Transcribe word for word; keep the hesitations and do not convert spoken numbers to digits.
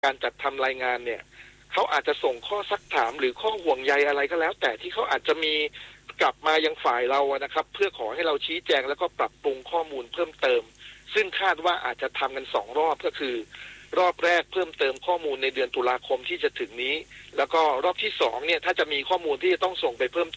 การจัดทำรายงานเนี่ยเขาอาจจะส่งข้อซักถามหรือข้อห่วงใยอะไรก็แล้ว แต่ที่เขาอาจจะมีกลับมายังฝ่ายเรานะครับเพื่อขอให้เราชี้แจงแล้วก็ปรับปรุงข้อมูลเพิ่มเติมซึ่งคาดว่าอาจจะทำกันสองรอบก็คือรอบแรกเพิ่มเติมข้อมูลในเดือนตุลาคมที่จะถึงนี้แล้วก็รอบที่สองเนี่ยถ้าจะมีข้อมูลที่จะต้องส่งไปเพิ่ม